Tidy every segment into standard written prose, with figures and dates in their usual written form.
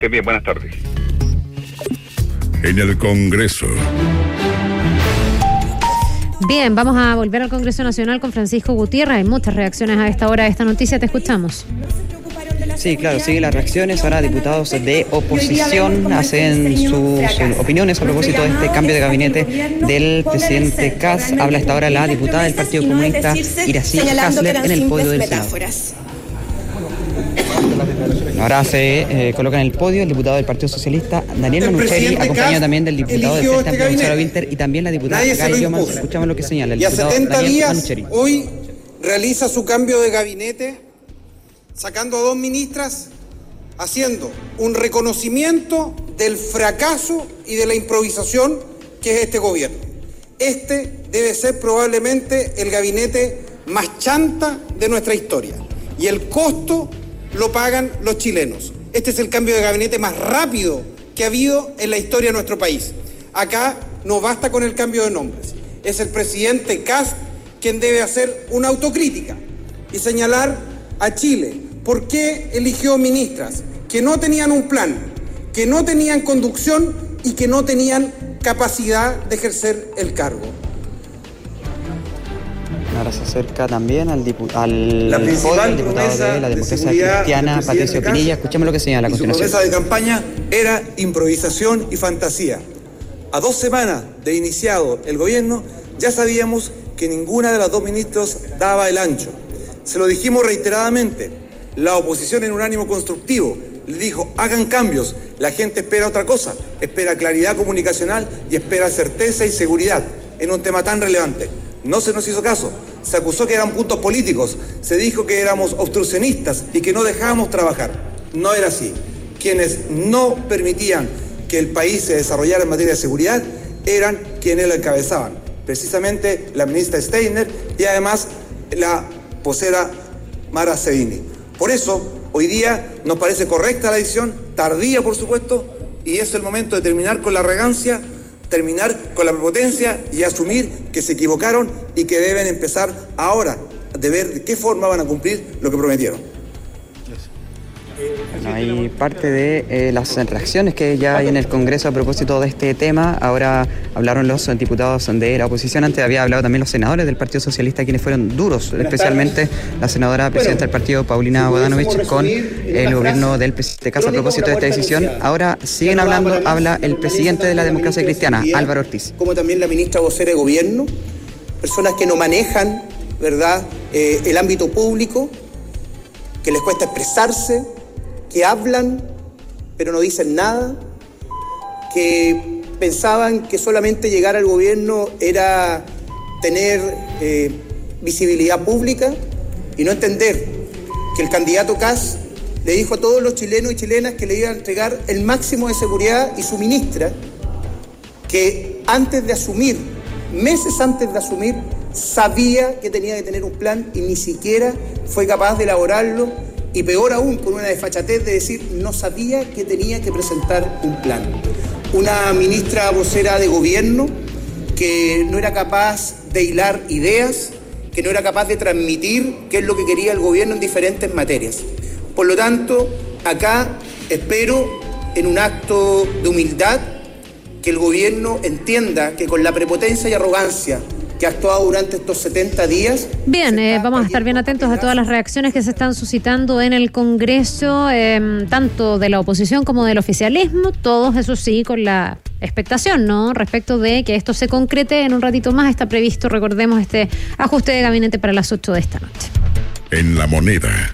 Bien, buenas tardes. En el Congreso. Bien, vamos a volver al Congreso Nacional con Francisco Gutiérrez. Hay muchas reacciones a esta hora de esta noticia. Te escuchamos. Sí, claro, siguen las reacciones. Ahora diputados de oposición hacen sus opiniones a propósito de este cambio de gabinete del presidente Kast. Habla hasta ahora la diputada del Partido Comunista, Iracy Hasler, en el podio del Senado. Ahora se coloca en el podio el diputado del Partido Socialista, Daniel Manucheri, acompañado también del diputado del Frente Amplio, Gonzalo Winter, y también la diputada Gail Llomans. Escuchamos lo que señala el diputado Daniel Manucheri. Hoy realiza su cambio de gabinete, sacando a 2 ministras, haciendo un reconocimiento del fracaso y de la improvisación que es este gobierno. Este debe ser probablemente el gabinete más chanta de nuestra historia, y el costo lo pagan los chilenos. Este es el cambio de gabinete más rápido que ha habido en la historia de nuestro país. Acá no basta con el cambio de nombres. Es el presidente Kast quien debe hacer una autocrítica y señalar a Chile por qué eligió ministras que no tenían un plan, que no tenían conducción y que no tenían capacidad de ejercer el cargo. Ahora se acerca también al diputado de la democracia cristiana, Patricio Pinilla. Escuchemos lo que señala a continuación. Su promesa de campaña era improvisación y fantasía. A 2 semanas de iniciado el gobierno, ya sabíamos que ninguna de las 2 ministros daba el ancho. Se lo dijimos reiteradamente. La oposición en un ánimo constructivo le dijo, hagan cambios. La gente espera otra cosa, espera claridad comunicacional y espera certeza y seguridad en un tema tan relevante. No se nos hizo caso, se acusó que eran puntos políticos, se dijo que éramos obstruccionistas y que no dejábamos trabajar. No era así. Quienes no permitían que el país se desarrollara en materia de seguridad eran quienes lo encabezaban, precisamente la ministra Steiner y además la vocera Mara Sevigny. Por eso, hoy día nos parece correcta la decisión, tardía por supuesto, y es el momento de terminar con la arrogancia, terminar con la prepotencia y asumir que se equivocaron y que deben empezar ahora de ver de qué forma van a cumplir lo que prometieron. Bueno, hay parte de las reacciones que ya hay en el Congreso a propósito de este tema. Ahora hablaron los diputados de la oposición. Antes había hablado también los senadores del Partido Socialista, quienes fueron duros, especialmente la senadora presidenta del partido, Paulina Bodanovich, con el gobierno del presidente Kast a propósito de esta decisión. Ahora siguen hablando, habla el presidente de la democracia cristiana, Álvaro Ortiz. Como también la ministra vocera de gobierno, personas que no manejan, ¿verdad?, el ámbito público, que les cuesta expresarse, que hablan pero no dicen nada, que pensaban que solamente llegar al gobierno era tener visibilidad pública y no entender que el candidato Kast le dijo a todos los chilenos y chilenas que le iba a entregar el máximo de seguridad, y su ministra, que antes de asumir, meses antes de asumir, sabía que tenía que tener un plan y ni siquiera fue capaz de elaborarlo. Y peor aún, con una desfachatez de decir, no sabía que tenía que presentar un plan. Una ministra vocera de gobierno que no era capaz de hilar ideas, que no era capaz de transmitir qué es lo que quería el gobierno en diferentes materias. Por lo tanto, acá espero, en un acto de humildad, que el gobierno entienda que con la prepotencia y arrogancia que ha actuado durante estos 70 días. Bien, vamos a estar bien atentos a todas las reacciones que se están suscitando en el Congreso, tanto de la oposición como del oficialismo, todos eso sí con la expectación, ¿no?, respecto de que esto se concrete en un ratito más. Está previsto, recordemos, este ajuste de gabinete para las 8 de esta noche. En La Moneda.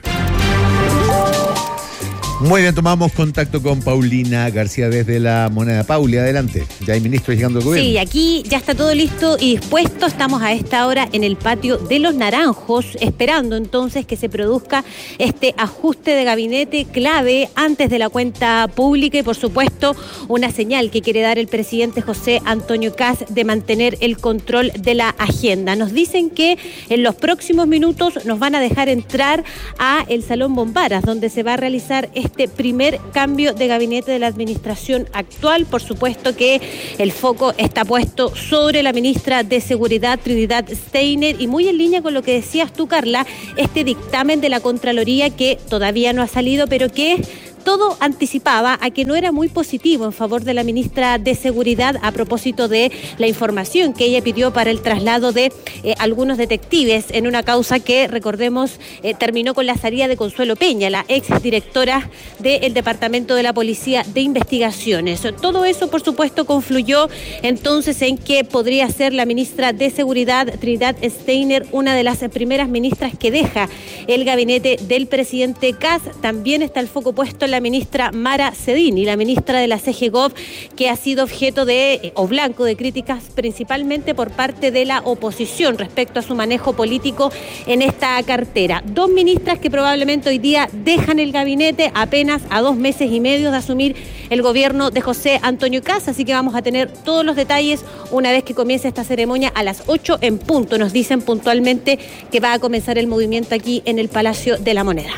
Muy bien, tomamos contacto con Paulina García desde La Moneda. Pauli, adelante. Ya hay ministros llegando al gobierno. Sí, aquí ya está todo listo y dispuesto. Estamos a esta hora en el patio de Los Naranjos, esperando entonces que se produzca este ajuste de gabinete clave antes de la cuenta pública y, por supuesto, una señal que quiere dar el presidente José Antonio Kast de mantener el control de la agenda. Nos dicen que en los próximos minutos nos van a dejar entrar a el Salón Bombaras, donde se va a realizar este primer cambio de gabinete de la administración actual. Por supuesto que el foco está puesto sobre la ministra de Seguridad, Trinidad Steiner, y muy en línea con lo que decías tú, Carla, este dictamen de la Contraloría que todavía no ha salido, pero que todo anticipaba a que no era muy positivo en favor de la ministra de Seguridad a propósito de la información que ella pidió para el traslado de algunos detectives en una causa que, recordemos, terminó con la salida de Consuelo Peña, la exdirectora del Departamento de la Policía de Investigaciones. Todo eso, por supuesto, confluyó entonces en que podría ser la ministra de Seguridad, Trinidad Steiner, una de las primeras ministras que deja el gabinete del presidente Kast. También está el foco puesto en la ministra Mara Cedini, la ministra de la CGGOV, que ha sido objeto de, o blanco de críticas principalmente por parte de la oposición respecto a su manejo político en esta cartera. Dos ministras que probablemente hoy día dejan el gabinete apenas a 2 meses y medio de asumir el gobierno de José Antonio Kast, así que vamos a tener todos los detalles una vez que comience esta ceremonia a las 8 en punto. Nos dicen puntualmente que va a comenzar el movimiento aquí en el Palacio de la Moneda.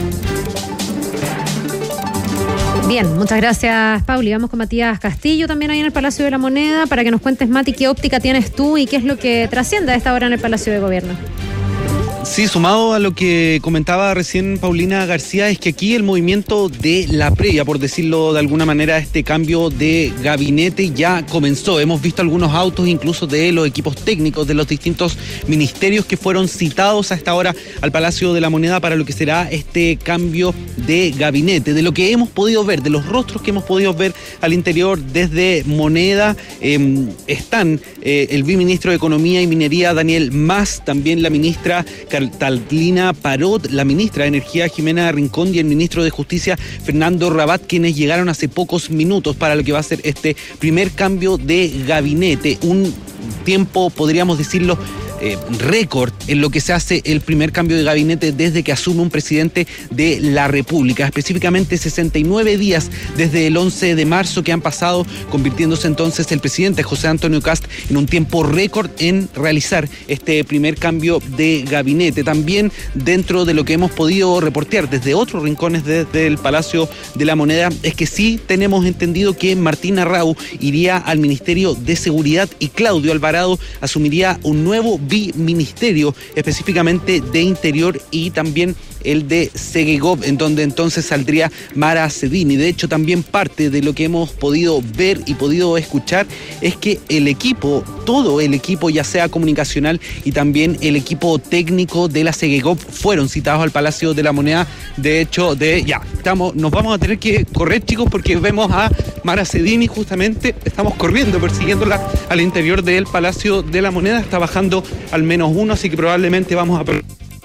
Bien, muchas gracias, Pauli. Vamos con Matías Castillo también ahí en el Palacio de la Moneda para que nos cuentes, Mati, qué óptica tienes tú y qué es lo que trasciende a esta hora en el Palacio de Gobierno. Sí, sumado a lo que comentaba recién Paulina García, es que aquí el movimiento de la previa, por decirlo de alguna manera, este cambio de gabinete ya comenzó. Hemos visto algunos autos incluso de los equipos técnicos de los distintos ministerios que fueron citados a esta hora al Palacio de la Moneda para lo que será este cambio de gabinete. De lo que hemos podido ver, de los rostros que hemos podido ver al interior desde Moneda, están el viceministro de Economía y Minería, Daniel Mas, también la ministra Catalina Parot, la ministra de Energía, Jimena Rincón, y el ministro de Justicia, Fernando Rabat, quienes llegaron hace pocos minutos para lo que va a ser este primer cambio de gabinete. Un tiempo, podríamos decirlo, récord en lo que se hace el primer cambio de gabinete desde que asume un presidente de la República, específicamente 69 días desde el 11 de marzo que han pasado, convirtiéndose entonces el presidente José Antonio Kast en un tiempo récord en realizar este primer cambio de gabinete. También dentro de lo que hemos podido reportear desde otros rincones desde el Palacio de la Moneda, es que sí tenemos entendido que Martín Arrau iría al Ministerio de Seguridad y Claudio Alvarado asumiría un nuevo biministerio, específicamente de Interior y también el de CGGOV, en donde entonces saldría Mara Cedini. De hecho, también parte de lo que hemos podido ver y podido escuchar es que el equipo, todo el equipo, ya sea comunicacional y también el equipo técnico de la CGGOV, fueron citados al Palacio de la Moneda. De hecho, nos vamos a tener que correr, chicos, porque vemos a Mara Cedini justamente, estamos corriendo, persiguiéndola al interior del Palacio de la Moneda. Está bajando al menos uno, así que probablemente vamos a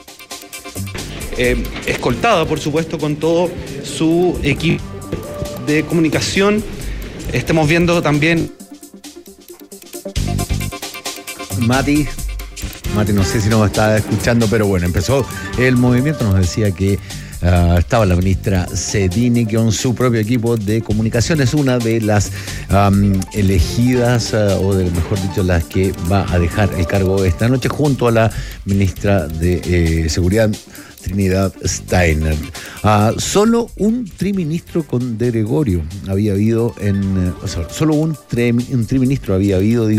escoltada, por supuesto, con todo su equipo de comunicación. Estamos viendo también... Mati, no sé si nos está escuchando, pero bueno, empezó el movimiento. Nos decía que estaba la ministra Cedini con su propio equipo de comunicación. Es una de las elegidas, o mejor dicho, las que va a dejar el cargo esta noche junto a la ministra de Seguridad, Trinidad Steiner. Solo un triministro con De Gregorio había habido solo un triministro había habido,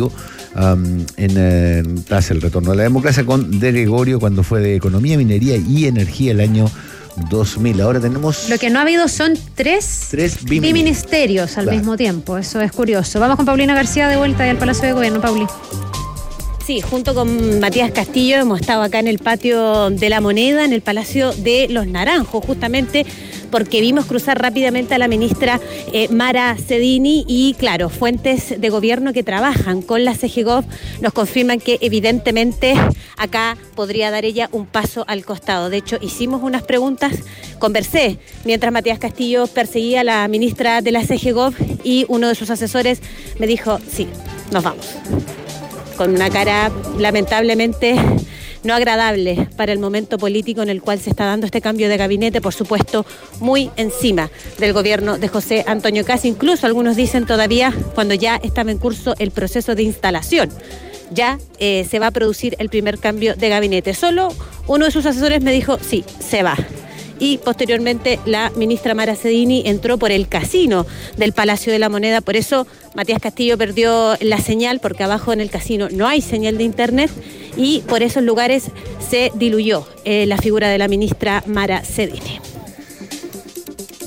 tras el retorno a la democracia con De Gregorio cuando fue de Economía, Minería y Energía el año 2000. Ahora tenemos... Lo que no ha habido son tres biministerios al mismo tiempo. Eso es curioso. Vamos con Paulina García de vuelta al Palacio de Gobierno. Pauli. Sí, junto con Matías Castillo hemos estado acá en el Patio de la Moneda, en el Palacio de los Naranjos, justamente porque vimos cruzar rápidamente a la ministra Mara Cedini y, claro, fuentes de gobierno que trabajan con la CGGOV nos confirman que evidentemente acá podría dar ella un paso al costado. De hecho, hicimos unas preguntas, conversé mientras Matías Castillo perseguía a la ministra de la CGGOV y uno de sus asesores me dijo, sí, nos vamos. Con una cara lamentablemente no agradable para el momento político en el cual se está dando este cambio de gabinete, por supuesto, muy encima del gobierno de José Antonio Kast. Incluso algunos dicen todavía cuando ya estaba en curso el proceso de instalación. Ya se va a producir el primer cambio de gabinete. Solo uno de sus asesores me dijo, sí, se va. Y posteriormente la ministra Mara Cedini entró por el casino del Palacio de la Moneda. Por eso Matías Castillo perdió la señal, porque abajo en el casino no hay señal de internet y por esos lugares se diluyó la figura de la ministra Mara Cedini.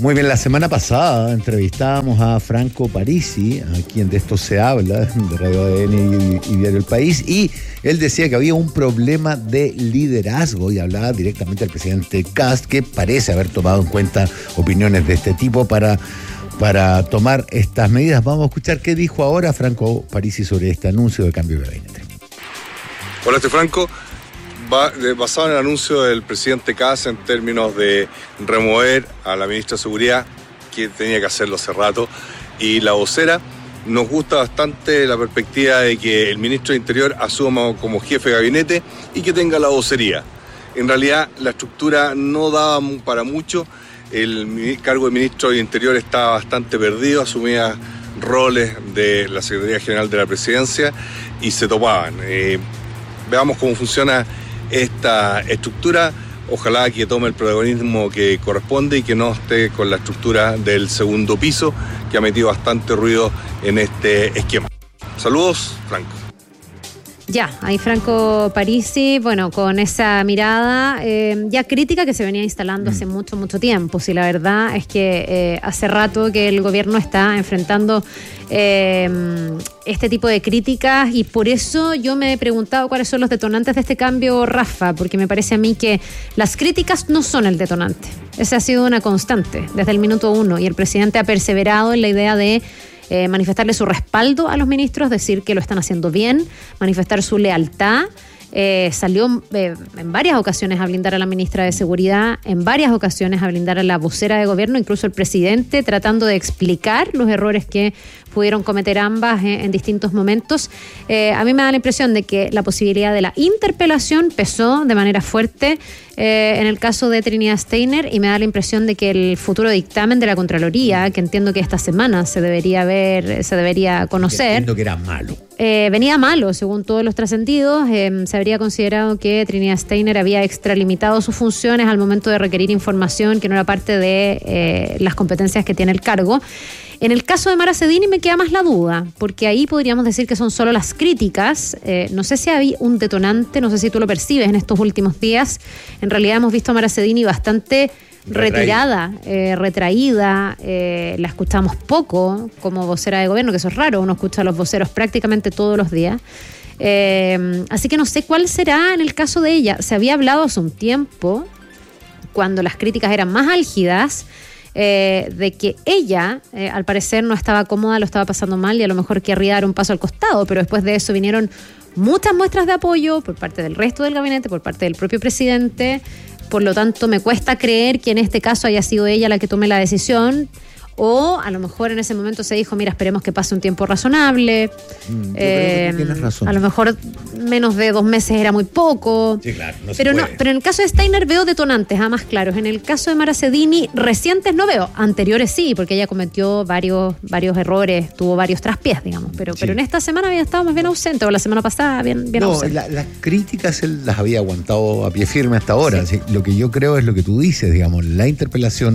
Muy bien, la semana pasada entrevistábamos a Franco Parisi, a quien de esto se habla, de Radio ADN y Diario El País, y él decía que había un problema de liderazgo y hablaba directamente al presidente Kast, que parece haber tomado en cuenta opiniones de este tipo para tomar estas medidas. Vamos a escuchar qué dijo ahora Franco Parisi sobre este anuncio de cambio de gabinete. Hola, Franco. Basado en el anuncio del presidente Kast en términos de remover a la ministra de Seguridad, que tenía que hacerlo hace rato, y la vocera, nos gusta bastante la perspectiva de que el ministro de Interior asuma como jefe de gabinete y que tenga la vocería. En realidad, la estructura no daba para mucho, el cargo de ministro de Interior estaba bastante perdido, asumía roles de la Secretaría General de la Presidencia y se topaban. Veamos cómo funciona esta estructura, ojalá que tome el protagonismo que corresponde y que no esté con la estructura del segundo piso, que ha metido bastante ruido en este esquema. Saludos, Franco. Ya, ahí Franco Parisi, bueno, con esa mirada ya crítica que se venía instalando hace mucho tiempo. Sí, la verdad es que hace rato que el gobierno está enfrentando este tipo de críticas y por eso yo me he preguntado cuáles son los detonantes de este cambio, Rafa, porque me parece a mí que las críticas no son el detonante. Esa ha sido una constante desde el minuto 1 y el presidente ha perseverado en la idea de manifestarle su respaldo a los ministros, decir que lo están haciendo bien, manifestar su lealtad. Salió en varias ocasiones a blindar a la ministra de Seguridad, en varias ocasiones a blindar a la vocera de gobierno, incluso el presidente tratando de explicar los errores que pudieron cometer ambas en distintos momentos. A mí me da la impresión de que la posibilidad de la interpelación pesó de manera fuerte en el caso de Trinidad Steiner y me da la impresión de que el futuro dictamen de la Contraloría, que entiendo que esta semana se debería conocer. Entiendo que era malo. Venía malo, según todos los trascendidos. Se habría considerado que Trinidad Steiner había extralimitado sus funciones al momento de requerir información que no era parte de las competencias que tiene el cargo. En el caso de Mara Cedini me queda más la duda, porque ahí podríamos decir que son solo las críticas. No sé si había un detonante, no sé si tú lo percibes en estos últimos días. En realidad hemos visto a Mara Cedini bastante retirada, retraída, la escuchamos poco como vocera de gobierno, que eso es raro, uno escucha a los voceros prácticamente todos los días. Así que no sé cuál será en el caso de ella. Se había hablado hace un tiempo, cuando las críticas eran más álgidas, de que ella, al parecer, no estaba cómoda, lo estaba pasando mal y a lo mejor querría dar un paso al costado, pero después de eso vinieron muchas muestras de apoyo por parte del resto del gabinete, por parte del propio presidente. Por lo tanto, me cuesta creer que en este caso haya sido ella la que tome la decisión. O a lo mejor en ese momento se dijo, mira, esperemos que pase un tiempo razonable. Yo creo que tienes razón. A lo mejor menos de 2 meses era muy poco. Sí, claro, pero en el caso de Steiner veo detonantes, más claros. En el caso de Mara Cedini, recientes no veo. Anteriores sí, porque ella cometió varios errores, tuvo varios traspiés, digamos. Pero en esta semana había estado más bien ausente, o la semana pasada bien ausente. Las críticas él las había aguantado a pie firme hasta ahora. Sí. Lo que yo creo es lo que tú dices, digamos, la interpelación,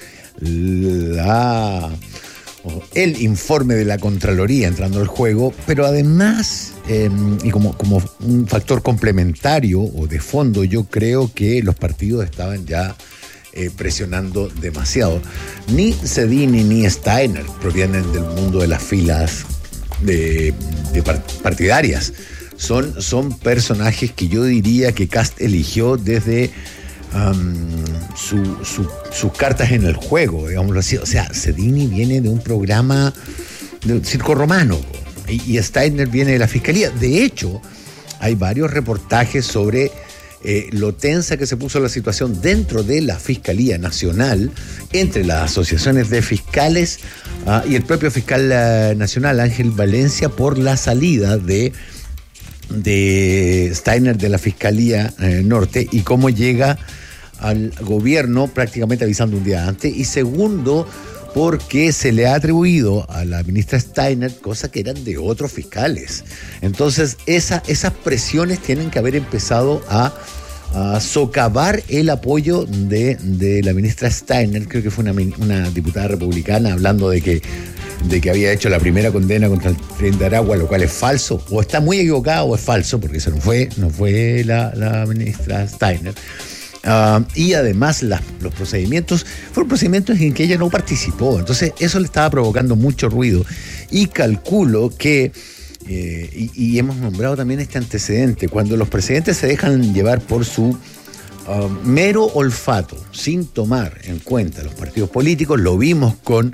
el informe de la Contraloría entrando al juego, pero además, y como un factor complementario o de fondo, yo creo que los partidos estaban ya presionando demasiado. Ni Cedini ni Steiner provienen del mundo de las filas de partidarias. Son personajes que yo diría que Kast eligió desde sus cartas en el juego, digámoslo así. O sea, Cedini viene de un programa de circo romano y Steiner viene de la Fiscalía. De hecho, hay varios reportajes sobre lo tensa que se puso la situación dentro de la Fiscalía Nacional entre las asociaciones de fiscales y el propio fiscal nacional, Ángel Valencia, por la salida de Steiner de la Fiscalía Norte y cómo llega al gobierno prácticamente avisando un día antes, y segundo, porque se le ha atribuido a la ministra Steiner cosas que eran de otros fiscales. Entonces esas presiones tienen que haber empezado a socavar el apoyo de la ministra Steiner. Creo que fue una diputada republicana hablando de que había hecho la primera condena contra el tren de Aragua, lo cual es falso, o está muy equivocado o es falso, porque eso no fue la ministra Steiner. Y además los procedimientos fueron procedimientos en que ella no participó. Entonces eso le estaba provocando mucho ruido. Y calculo que, y hemos nombrado también este antecedente, cuando los presidentes se dejan llevar por su mero olfato, sin tomar en cuenta los partidos políticos, lo vimos con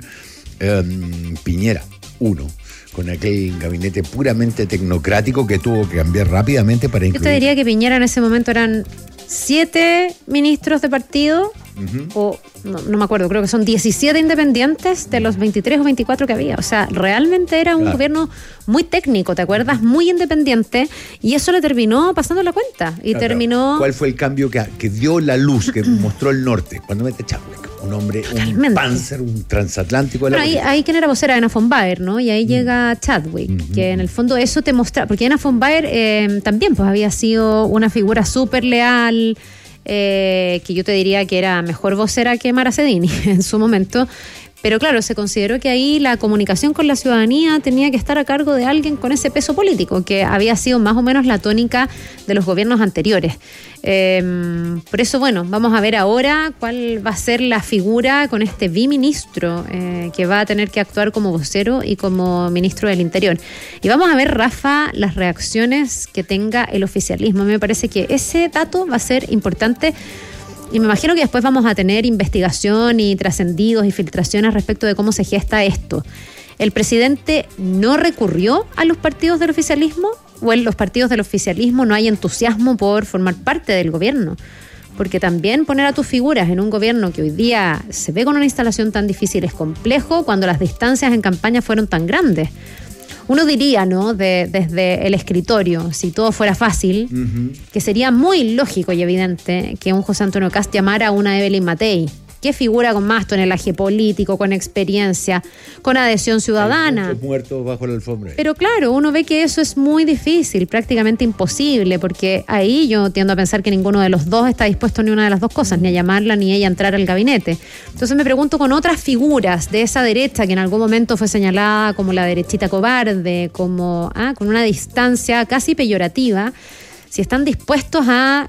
Piñera 1, con aquel gabinete puramente tecnocrático que tuvo que cambiar rápidamente para incluir. Yo te diría que Piñera en ese momento eran 7 ministros de partido, o no me acuerdo, creo que son 17 independientes de los 23 o 24 que había. O sea, realmente era un gobierno muy técnico, ¿te acuerdas? Muy independiente, y eso le terminó pasando la cuenta. Y terminó... ¿Cuál fue el cambio que dio la luz, que mostró el norte? Cuando mete Chadwick, un hombre, un Panzer, un transatlántico de la política. Ahí quien era vocera, Ana von Baer, ¿no? Y ahí llega Chadwick, que en el fondo eso te muestra, porque Ana von Baer también pues había sido una figura súper leal, que yo te diría que era mejor vocera que Mara Cedini en su momento, pero claro, se consideró que ahí la comunicación con la ciudadanía tenía que estar a cargo de alguien con ese peso político, que había sido más o menos la tónica de los gobiernos anteriores. Por eso, bueno, vamos a ver ahora cuál va a ser la figura con este biministro que va a tener que actuar como vocero y como ministro del Interior. Y vamos a ver, Rafa, las reacciones que tenga el oficialismo. A mí me parece que ese dato va a ser importante. Y me imagino que después vamos a tener investigación y trascendidos y filtraciones respecto de cómo se gesta esto. ¿El presidente no recurrió a los partidos del oficialismo? ¿O en los partidos del oficialismo no hay entusiasmo por formar parte del gobierno? Porque también poner a tus figuras en un gobierno que hoy día se ve con una instalación tan difícil es complejo cuando las distancias en campaña fueron tan grandes. Uno diría, ¿no?, desde el escritorio, si todo fuera fácil, que sería muy lógico y evidente que un José Antonio Kast llamara a una Evelyn Matei. ¿Qué figura con más tonelaje político, con experiencia, con adhesión ciudadana? Muchos muertos bajo la alfombra. Pero claro, uno ve que eso es muy difícil, prácticamente imposible, porque ahí yo tiendo a pensar que ninguno de los dos está dispuesto ni una de las dos cosas, ni a llamarla ni ella a entrar al gabinete. Entonces me pregunto con otras figuras de esa derecha que en algún momento fue señalada como la derechita cobarde, como con una distancia casi peyorativa, si están dispuestos a...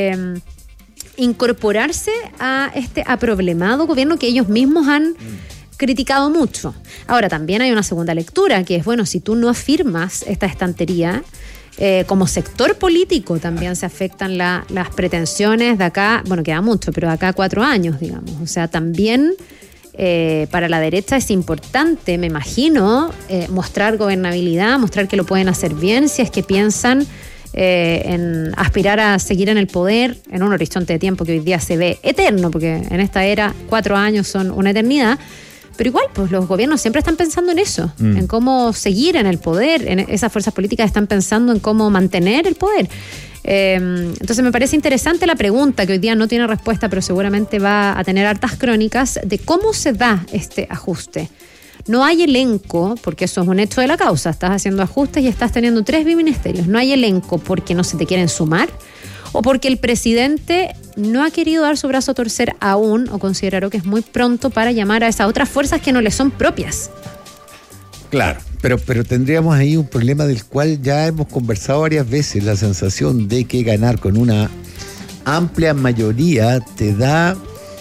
incorporarse a este aproblemado gobierno que ellos mismos han criticado mucho. Ahora, también hay una segunda lectura, que es, bueno, si tú no afirmas esta estantería, como sector político también se afectan las pretensiones de acá, bueno, queda mucho, pero de acá a 4 años, digamos. O sea, también para la derecha es importante, me imagino, mostrar gobernabilidad, mostrar que lo pueden hacer bien, si es que piensan en aspirar a seguir en el poder en un horizonte de tiempo que hoy día se ve eterno, porque en esta era 4 años son una eternidad, pero igual pues los gobiernos siempre están pensando en eso, en cómo seguir en el poder, en esas fuerzas políticas están pensando en cómo mantener el poder. Entonces me parece interesante la pregunta, que hoy día no tiene respuesta, pero seguramente va a tener hartas crónicas, de cómo se da este ajuste. No hay elenco, porque eso es un hecho de la causa, estás haciendo ajustes y estás teniendo 3 biministerios. No hay elenco porque no se te quieren sumar o porque el presidente no ha querido dar su brazo a torcer aún o consideró que es muy pronto para llamar a esas otras fuerzas que no le son propias. Claro, pero tendríamos ahí un problema del cual ya hemos conversado varias veces, la sensación de que ganar con una amplia mayoría te da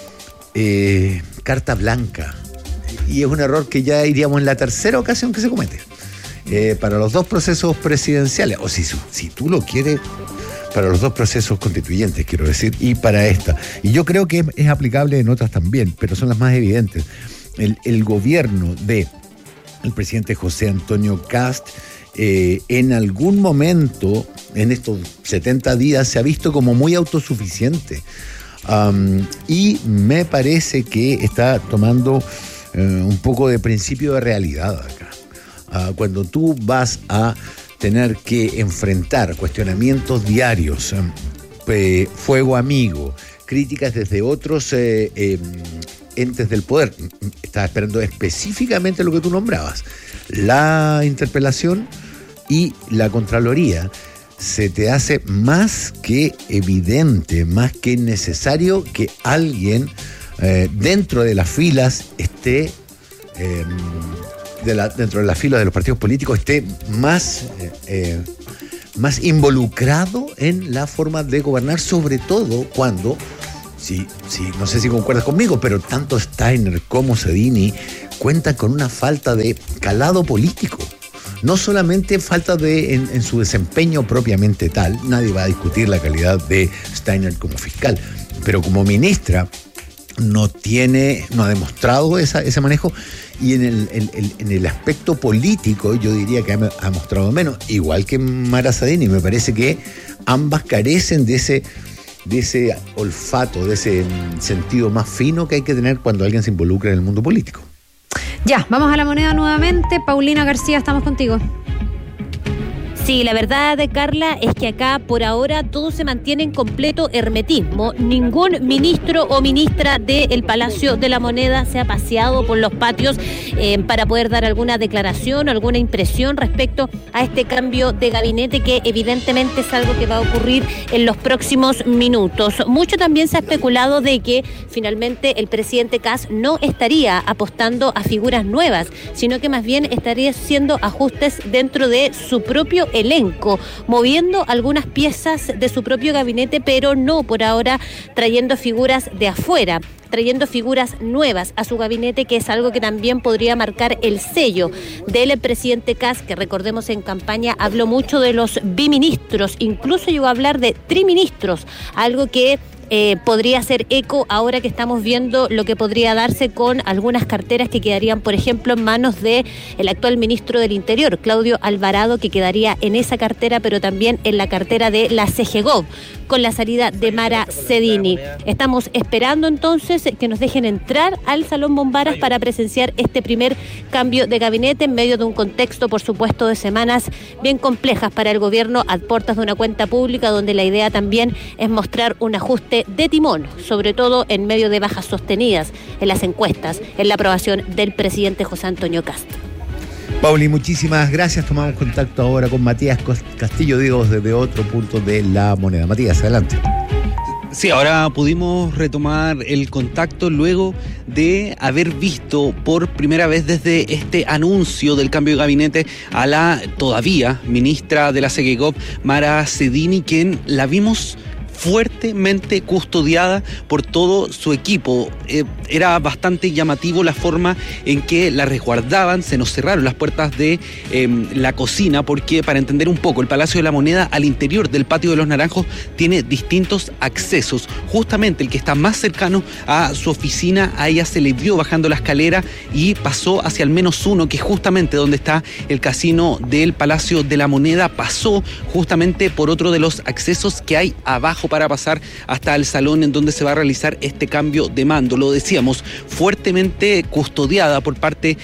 carta blanca. Y es un error que ya iríamos en la tercera ocasión que se comete. Para los 2 procesos presidenciales, o si tú lo quieres, para los 2 procesos constituyentes, quiero decir, y para esta. Y yo creo que es aplicable en otras también, pero son las más evidentes. El gobierno del presidente José Antonio Kast, en algún momento, en estos 70 días, se ha visto como muy autosuficiente. Y me parece que está tomando un poco de principio de realidad acá. Cuando tú vas a tener que enfrentar cuestionamientos diarios, fuego amigo, críticas desde otros entes del poder, estaba esperando específicamente lo que tú nombrabas, la interpelación y la Contraloría, se te hace más que evidente, más que necesario que alguien dentro de las filas esté, dentro de las filas de los partidos políticos esté más involucrado en la forma de gobernar, sobre todo cuando sí, no sé si concuerdas conmigo, pero tanto Steiner como Cedini cuentan con una falta de calado político. No solamente falta en su desempeño propiamente tal, nadie va a discutir la calidad de Steiner como fiscal, pero como ministra no ha demostrado ese manejo, y en el aspecto político yo diría que ha mostrado menos, igual que Mara Cedini. Me parece que ambas carecen de ese olfato, de ese sentido más fino que hay que tener cuando alguien se involucra en el mundo político. Ya, vamos a La Moneda nuevamente. Paulina García, estamos contigo. Sí, la verdad, Carla, es que acá por ahora todo se mantiene en completo hermetismo. Ningún ministro o ministra del Palacio de la Moneda se ha paseado por los patios para poder dar alguna declaración o alguna impresión respecto a este cambio de gabinete, que evidentemente es algo que va a ocurrir en los próximos minutos. Mucho también se ha especulado de que finalmente el presidente Kast no estaría apostando a figuras nuevas, sino que más bien estaría haciendo ajustes dentro de su propio elenco, moviendo algunas piezas de su propio gabinete, pero no por ahora trayendo figuras de afuera, trayendo figuras nuevas a su gabinete, que es algo que también podría marcar el sello del presidente Kast, que recordemos en campaña habló mucho de los biministros, incluso llegó a hablar de triministros, algo que podría hacer eco ahora que estamos viendo lo que podría darse con algunas carteras que quedarían, por ejemplo, en manos de el actual ministro del Interior, Claudio Alvarado, que quedaría en esa cartera, pero también en la cartera de la CGGOV, con la salida de Mara Cedini. Estamos esperando entonces que nos dejen entrar al Salón Bombaras para presenciar este primer cambio de gabinete en medio de un contexto, por supuesto, de semanas bien complejas para el gobierno a puertas de una cuenta pública, donde la idea también es mostrar un ajuste de timón, sobre todo en medio de bajas sostenidas en las encuestas, en la aprobación del presidente José Antonio Kast. Pauli, muchísimas gracias. Tomamos contacto ahora con Matías Castillo, digo, desde otro punto de La Moneda. Matías, adelante. Sí, ahora pudimos retomar el contacto luego de haber visto por primera vez desde este anuncio del cambio de gabinete a la todavía ministra de la CGGOV, Mara Cedini, quien la vimos fuertemente custodiada por todo su equipo. Era bastante llamativo la forma en que la resguardaban. Se nos cerraron las puertas de la cocina, porque, para entender un poco, el Palacio de la Moneda, al interior del Patio de los Naranjos, tiene distintos accesos. Justamente el que está más cercano a su oficina, a ella se le vio bajando la escalera y pasó hacia el menos uno, que es justamente donde está el casino del Palacio de la Moneda. Pasó justamente por otro de los accesos que hay abajo para pasar hasta el salón en donde se va a realizar este cambio de mando. Lo decíamos, fuertemente custodiada por parte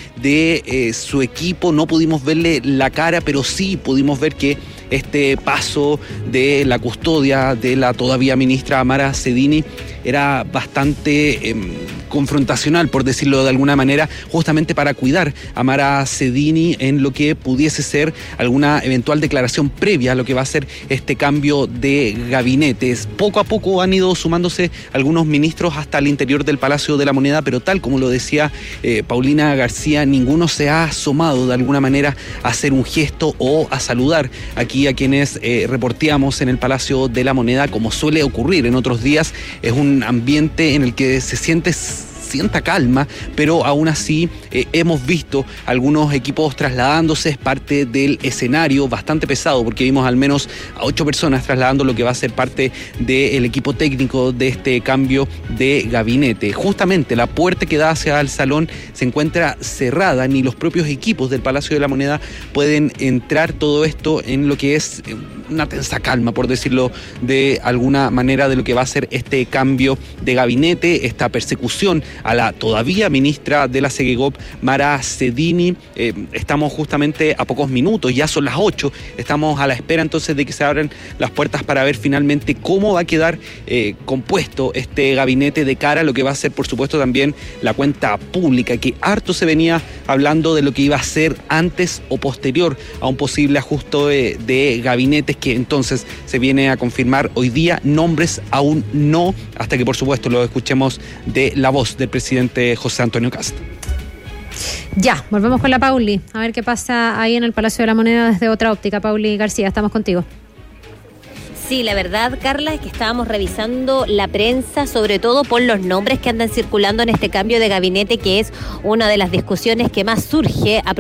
de su equipo. No pudimos verle la cara, pero sí pudimos ver que este paso de la custodia de la todavía ministra Mara Cedini era bastante confrontacional, por decirlo de alguna manera, justamente para cuidar a Mara Cedini en lo que pudiese ser alguna eventual declaración previa a lo que va a ser este cambio de gabinetes. Poco a poco han ido sumándose algunos ministros hasta el interior del Palacio de la Moneda, pero tal como lo decía Paulina García, ninguno se ha asomado de alguna manera a hacer un gesto o a saludar aquí a quienes reporteamos en el Palacio de la Moneda, como suele ocurrir en otros días. Es un ambiente en el que se sienta calma, pero aún así hemos visto algunos equipos trasladándose. Es parte del escenario bastante pesado, porque vimos al menos a 8 personas trasladando lo que va a ser parte del equipo técnico de este cambio de gabinete. Justamente la puerta que da hacia el salón se encuentra cerrada, ni los propios equipos del Palacio de la Moneda pueden entrar. Todo esto en lo que es una tensa calma, por decirlo de alguna manera, de lo que va a ser este cambio de gabinete, esta persecución a la todavía ministra de la CGGOV, Mara Cedini. Estamos justamente a pocos minutos, ya son las 8, estamos a la espera entonces de que se abran las puertas para ver finalmente cómo va a quedar compuesto este gabinete de cara a lo que va a ser, por supuesto, también la cuenta pública, que harto se venía hablando de lo que iba a ser antes o posterior a un posible ajuste de gabinetes, que entonces se viene a confirmar hoy día. Nombres aún no, hasta que por supuesto lo escuchemos de la voz del presidente José Antonio Kast. Ya, volvemos con la Pauli, a ver qué pasa ahí en el Palacio de la Moneda desde otra óptica. Pauli García, estamos contigo. Sí, la verdad, Carla, es que estábamos revisando la prensa, sobre todo por los nombres que andan circulando en este cambio de gabinete, que es una de las discusiones que más surge a